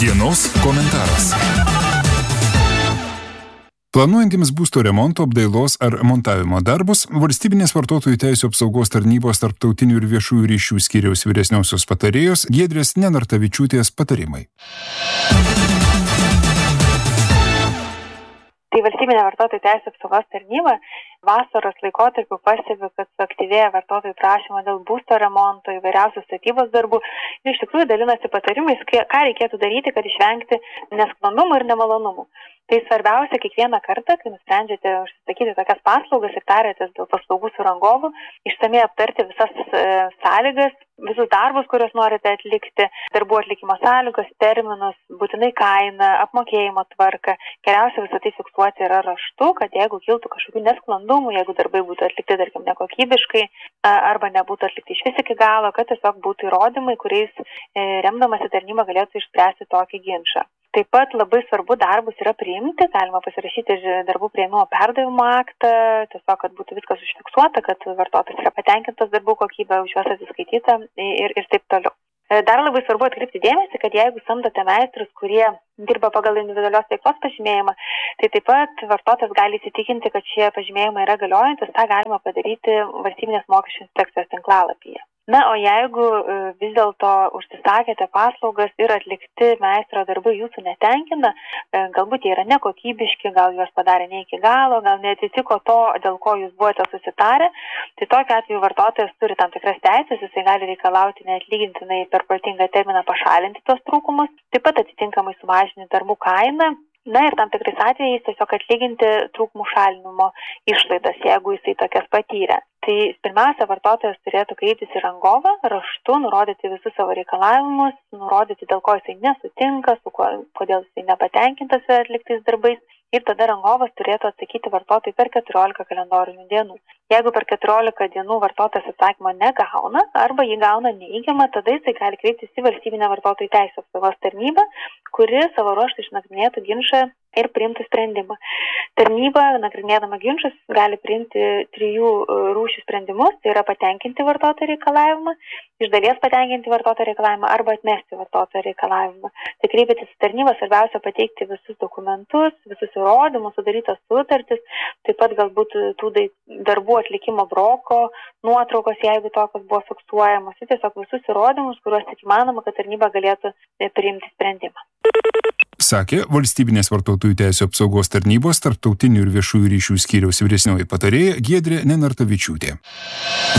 Dienos komentaras. Planuojantiems būsto remonto, apdailos ar montavimo darbus Valstybinės vartotojų teisių apsaugos tarnybos tarptautinių ir viešųjų ryšių skyriaus vyresniosios patarėjos Giedrės Nenartavičiūtės patarimai. Tai Valstybinė vartotojų teisių apsaugos tarnyba vasaros laikotarpiu pastebi, kad suaktyvėja vartotojų prašymą dėl būsto remonto, įvairiausių statybos darbų ir iš tikrųjų dalinasi patarimais, ką reikėtų daryti, kad išvengti nesklandumų ir nemalonumų. Tai svarbiausia kiekvieną kartą, kai nusprendžiate užsisakyti tokias paslaugas ir tarėtės dėl paslaugų su rangovu, išsamiai aptarti visas sąlygas, visus darbus, kuriuos norite atlikti, darbų atlikimo sąlygas, terminus, būtinai kainą, apmokėjimo tvarką. Geriausia visą tai fiksuoti yra raštu, kad jeigu kiltų kažkokių nesklandumų, jeigu darbai būtų atlikti, tarkim, nekokybiškai arba nebūtų atlikti išvis iki galo, kad tiesiog būtų įrodymai, kuriais remdamasi tarnyba galėtų išspręsti tokį ginčą. Taip pat labai svarbu darbus yra priimti, galima pasirašyti darbų priėmimo perdavimo aktą, tiesiog, kad būtų viskas užfiksuota, kad vartotojas yra patenkintas darbų kokybę, už juos atsiskaityta ir taip toliau. Dar labai svarbu atkreipti dėmesį, kad jeigu samdote meistrus, kurie dirba pagal individualios veiklos pažymėjimą, tai taip pat vartotojas gali įsitikinti, kad šie pažymėjimai yra galiojantis, tą galima padaryti Valstybinės mokesčių inspekcijos tinklalapyje. Na, o jeigu vis dėlto užsisakėte paslaugas ir atlikti meistro darbai jūsų netenkina, galbūt jie yra nekokybiški, gal juos padarė ne iki galo, gal neatitiko to, dėl ko jūs buvote susitarę, tai tokiu atveju vartotojas turi tam tikras teisės, jisai gali reikalauti neatlygintinai per protingą terminą pašalinti tos trūkumus, taip pat atitinkamai sumažinti darbų kainą. Na ir tam tikrais atvejais tiesiog atlyginti trūkumų šalinimo išlaidas, jeigu jisai tokias patyrė. Tai pirmiausia, vartotojas turėtų kreiptis į rangovą, raštu nurodyti visus savo reikalavimus, nurodyti, dėl ko jisai nesutinka, kodėl jisai nepatenkintas atliktais darbais. Ir tada rangovas turėtų atsakyti vartotojui per 14 kalendorinių dienų. Jeigu per 14 dienų vartotojas atsakymą negauna arba jį gauna neigiamą, tada jisai gali kreiptis į Valstybinę vartotojų teisių apsaugos tarnybą, kuri savo ruožtu išnagrinėtų ginčą ir priimtų sprendimą. Tarnyba, nagrinėdama ginčus, gali priimti 3 rūšių sprendimus, tai yra patenkinti vartotojo reikalavimą, iš dalies patenkinti vartotojo reikalavimą arba atmesti vartotojo reikalavimą. Tai kreipėtis į tarnybą, svarbiausia pateikti visus dokumentus, visus įrodymus, sudarytas sutartis, taip pat galbūt tų darbų atlikimo broko, nuotraukos, jeigu tokios buvo fiksuojamos, tai tiesiog visus įrodymus, kuriuos tik įmanoma, kad tarnyba galėtų priimti sprendimą. Sakė Valstybinės vartotojų teisių apsaugos tarnybos tarptautinių ir viešųjų ryšių skyriaus vyresnioji patarėja Giedrė Nenartavičiūtė.